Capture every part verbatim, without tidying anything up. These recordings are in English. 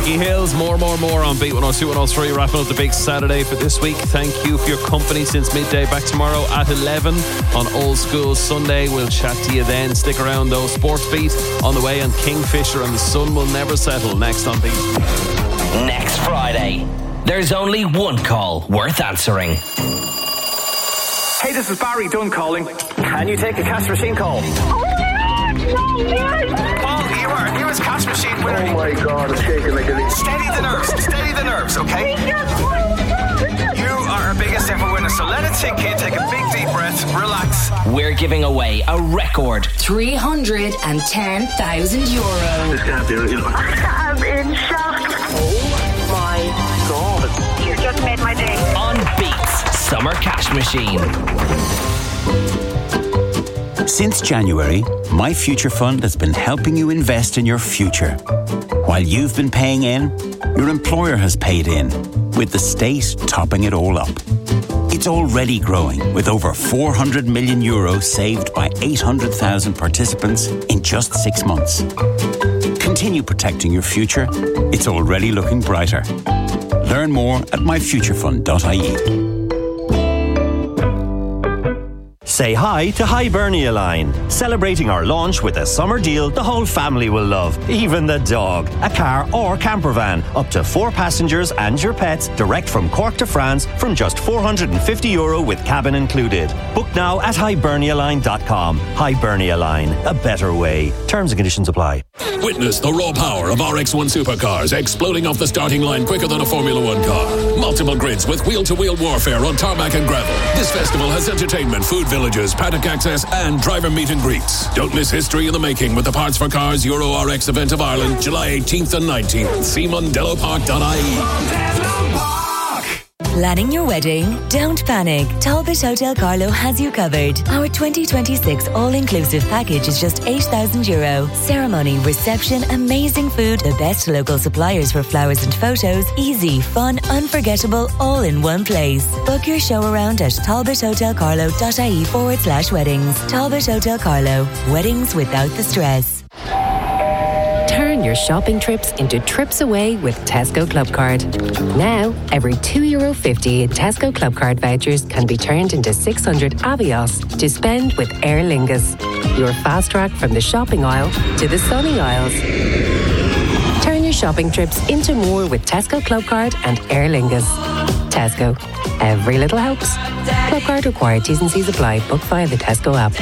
Becky Hills, more, more, more on Beat one oh two, one oh three, wrapping up the big Saturday for this week. Thank you for your company since midday. Back tomorrow at eleven on Old School Sunday. We'll chat to you then. Stick around though. Sports Beat on the way, and Kingfisher and the Sun Will Never Settle next on Beat. Next Friday, there's only one call worth answering. Hey, this is Barry Dunn calling. Can you take a cash machine call? Oh my God, no, yes. Paul, you are our newest cash machine winner. Oh my God, it's shaking like a leaf. Steady the nerves, steady the nerves, okay? You are our biggest ever winner, so let it sink in. Take a big deep breath, relax. We're giving away a record three hundred ten thousand euro. This can't be real. I'm in shock. Oh my God. You just made my day. on Beats Summer Cash Machine. Since January, My Future Fund has been helping you invest in your future. While you've been paying in, your employer has paid in, with the state topping it all up. It's already growing, with over four hundred million euros saved by eight hundred thousand participants in just six months. Continue protecting your future. It's already looking brighter. Learn more at my future fund dot I E. Say hi to Hibernia Line, celebrating our launch with a summer deal the whole family will love, even the dog. A car or camper van, up to four passengers and your pets, direct from Cork to France from just four hundred fifty euro with cabin included. Book now at hibernia line dot com. Hibernia Line, a better way. Terms and conditions apply. Witness the raw power of R X one supercars exploding off the starting line quicker than a Formula One car. Multiple grids with wheel-to-wheel warfare on tarmac and gravel. This festival has entertainment, food villages, paddock access and driver meet and greets. Don't miss history in the making with the Parts for Cars Euro R X event of Ireland, July eighteenth and nineteenth. See mondello park dot I E. Planning your wedding? Don't panic. Talbot Hotel Carlo has you covered. Our twenty twenty-six all-inclusive package is just eight thousand euro. Ceremony, reception, amazing food, the best local suppliers for flowers and photos, easy, fun, unforgettable, all in one place. Book your show around at talbot hotel carlo dot I E forward slash weddings. Talbot Hotel Carlo. Weddings without the stress. Turn your shopping trips into trips away with Tesco Clubcard. Now, every two euro fifty in Tesco Clubcard vouchers can be turned into six hundred Avios to spend with Aer Lingus. Your fast track from the shopping aisle to the sunny aisles. Turn your shopping trips into more with Tesco Clubcard and Aer Lingus. Tesco. Every little helps. Clubcard required. T's and C's apply. Book via the Tesco app.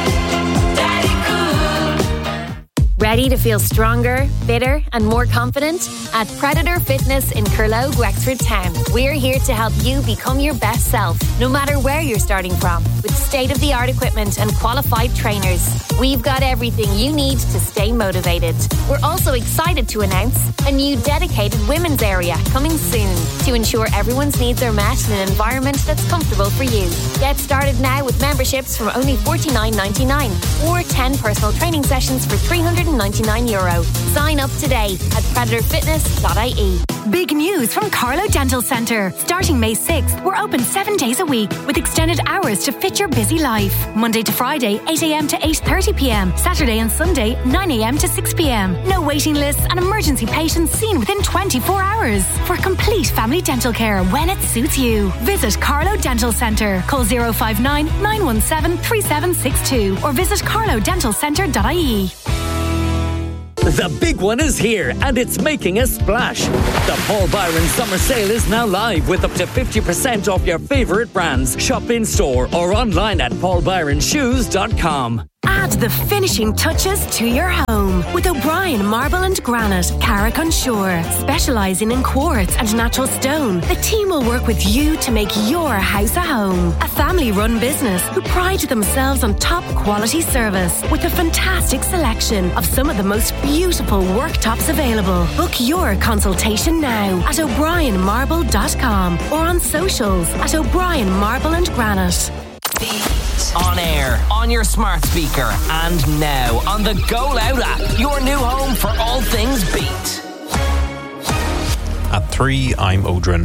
Ready to feel stronger, fitter and more confident? At Predator Fitness in Curlow, Wexford Town, we're here to help you become your best self, no matter where you're starting from. With state-of-the-art equipment and qualified trainers, we've got everything you need to stay motivated. We're also excited to announce a new dedicated women's area coming soon to ensure everyone's needs are met in an environment that's comfortable for you. Get started now with memberships from only forty-nine ninety-nine or ten personal training sessions for three hundred ninety-nine euro. Sign up today at predator fitness dot I E. Big news from Carlo Dental Centre. Starting May sixth, we're open seven days a week with extended hours to fit your busy life. Monday to Friday, eight a.m. to eight thirty p.m. Saturday and Sunday, nine a.m. to six p.m. No waiting lists and emergency patients seen within twenty-four hours. For complete family dental care when it suits you. Visit Carlo Dental Centre. Call zero five nine, nine one seven, three seven six two or visit carlo dental centre dot I E. The big one is here, and it's making a splash. The Paul Byron Summer Sale is now live with up to fifty percent off your favourite brands. Shop in store or online at paul byron shoes dot com. Add the finishing touches to your home with O'Brien Marble and Granite, Carrick Shore. Specialising in quartz and natural stone, the team will work with you to make your house a home. A family-run business who pride themselves on top quality service with a fantastic selection of some of the most beautiful worktops available. Book your consultation now at o'brien marble dot com or on socials at O'Brien Marble and Granite. On air, on your smart speaker, and now on the Go Loud app, your new home for all things Beat. At three, I'm Odrin.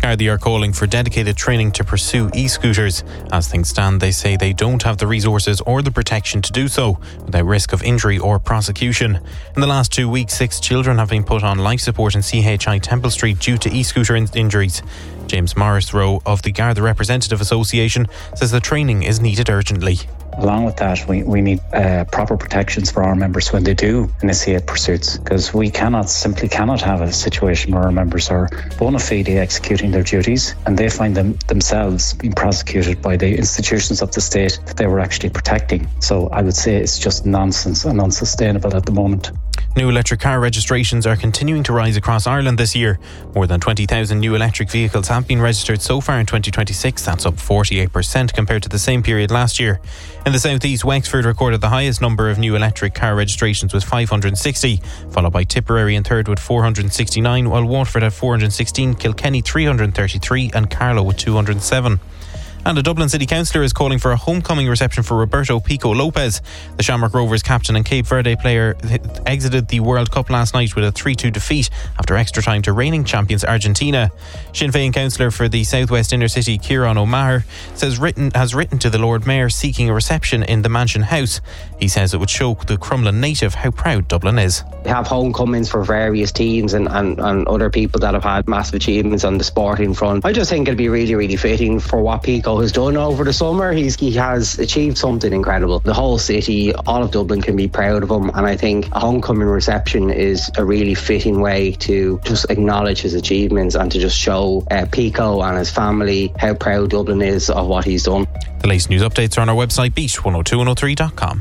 Gardaí are calling for dedicated training to pursue e-scooters. As things stand, they say they don't have the resources or the protection to do so without risk of injury or prosecution. In the last two weeks, six children have been put on life support in C H I Temple Street due to e-scooter in- injuries. James Morris Rowe of the Garda Representative Association says the training is needed urgently. Along with that, we, we need uh, proper protections for our members when they do initiate pursuits, because we cannot, simply cannot have a situation where our members are bona fide executing their duties and they find them themselves being prosecuted by the institutions of the state that they were actually protecting. So I would say it's just nonsense and unsustainable at the moment. New electric car registrations are continuing to rise across Ireland this year. More than twenty thousand new electric vehicles have been registered so far in twenty twenty-six. That's up forty-eight percent compared to the same period last year. In the southeast, Wexford recorded the highest number of new electric car registrations with five hundred sixty, followed by Tipperary in third with four hundred sixty-nine, while Waterford had four hundred sixteen, Kilkenny three hundred thirty-three and Carlow with two hundred seven. And a Dublin City Councillor is calling for a homecoming reception for Roberto Pico Lopez. The Shamrock Rovers captain and Cape Verde player exited the World Cup last night with a three two defeat after extra time to reigning champions Argentina. Sinn Féin councillor for the Southwest Inner City, Kieran O'Maher, says written has written to the Lord Mayor seeking a reception in the Mansion House. He says it would show the Crumlin native how proud Dublin is. We have homecomings for various teams and, and, and other people that have had massive achievements on the sporting front. I just think it'd be really, really fitting for what Pico has done over the summer. He's, he has achieved something incredible. The whole city, all of Dublin can be proud of him, and I think a homecoming reception is a really fitting way to just acknowledge his achievements and to just show uh, Pico and his family how proud Dublin is of what he's done. The latest news updates are on our website beat one oh two one oh three dot com.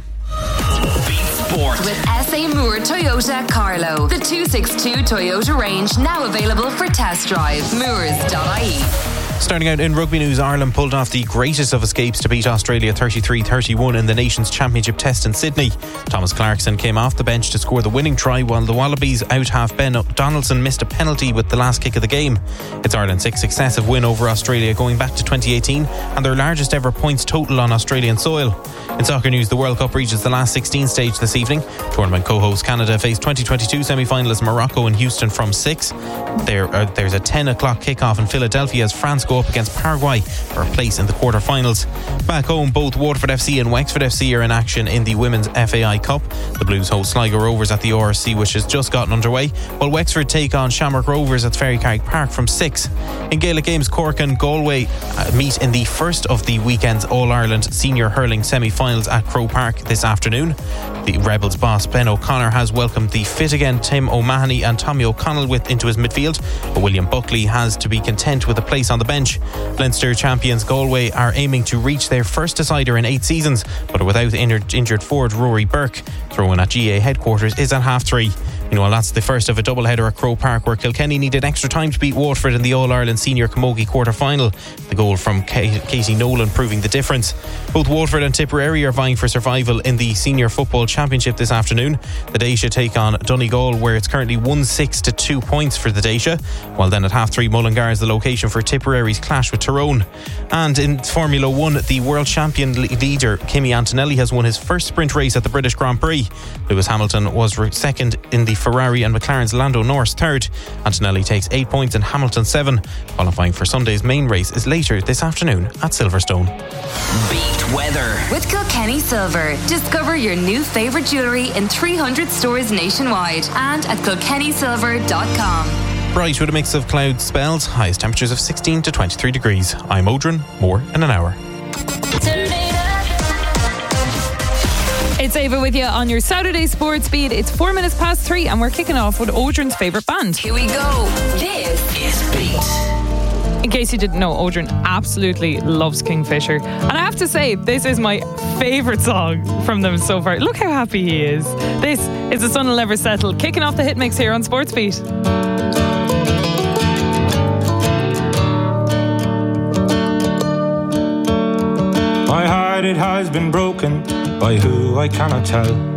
Sport with S A Moore Toyota Carlow. The two sixty-two Toyota range now available for test drive. Moores dot I E. Starting out in rugby news, Ireland pulled off the greatest of escapes to beat Australia thirty-three thirty-one in the Nations Championship test in Sydney. Thomas Clarkson came off the bench to score the winning try, while the Wallabies out-half Ben Donaldson missed a penalty with the last kick of the game. It's Ireland's sixth successive win over Australia going back to twenty eighteen and their largest ever points total on Australian soil. In soccer news, the World Cup reaches the last sixteen stage this evening. Tournament co-host Canada face twenty twenty-two semi-finalist Morocco in Houston from six. There, uh, there's a ten o'clock kickoff in Philadelphia as France go up against Paraguay for a place in the quarter-finals. Back home, both Waterford F C and Wexford F C are in action in the Women's F A I Cup. The Blues host Sligo Rovers at the O R C, which has just gotten underway, while Wexford take on Shamrock Rovers at Ferrycarrig Park from six. In Gaelic games, Cork and Galway meet in the first of the weekend's All-Ireland Senior Hurling semi-finals at Croke Park this afternoon. The Rebels boss Ben O'Connor has welcomed the fit again Tim O'Mahony and Tommy O'Connell with into his midfield, but William Buckley has to be content with a place on the bench. Leinster champions Galway are aiming to reach their first decider in eight seasons, but are without injured forward Rory Burke. Throw-in at G A headquarters is at half three. Meanwhile, that's the first of a doubleheader at Croke Park, where Kilkenny needed extra time to beat Waterford in the All-Ireland Senior Camogie quarter-final. The goal from Katie Nolan proving the difference. Both Waterford and Tipperary are vying for survival in the Senior Football Championship this afternoon. The Daisha take on Donegal, where it's currently one six to two points for the Daisha, while then at half-three Mullingar is the location for Tipperary's clash with Tyrone. And in Formula One, the world champion leader Kimi Antonelli has won his first sprint race at the British Grand Prix. Lewis Hamilton was second in the Ferrari and McLaren's Lando Norris third. Antonelli takes eight points and Hamilton seven. Qualifying for Sunday's main race is later this afternoon at Silverstone. Beat weather with Kilkenny Silver. Discover your new favourite jewellery in three hundred stores nationwide and at kilkenny silver dot com. Bright with a mix of cloud spells, highest temperatures of sixteen to twenty-three degrees. I'm Odrin, more in an hour. It's Ava with you on your Saturday Sports Beat. It's four minutes past three and we're kicking off with Odrin's favourite band. Here we go. This is Beat. In case you didn't know, Odrin absolutely loves Kingfisher. And I have to say, this is my favourite song from them so far. Look how happy he is. This is The Sun Will Never Settle, kicking off the hit mix here on Sports Beat. My heart, it has been broken by who I cannot tell.